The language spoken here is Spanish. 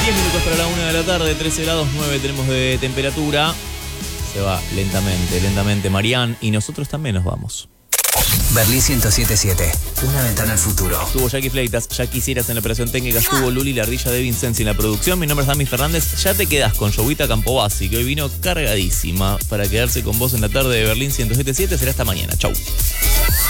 10 minutos para la 1 de la tarde, 13 grados 9 tenemos de temperatura. Se va lentamente Marian, y nosotros también nos vamos. Berlín 107.7, una ventana al futuro. Estuvo Jackie Fleitas, ya quisieras en la operación técnica, estuvo Luli la ardilla de Vincenzi en la producción. Mi nombre es Dami Fernández. Ya te quedás con Jovita Campobasi, que hoy vino cargadísima para quedarse con vos en la tarde de Berlín 107.7. Será hasta mañana. Chau.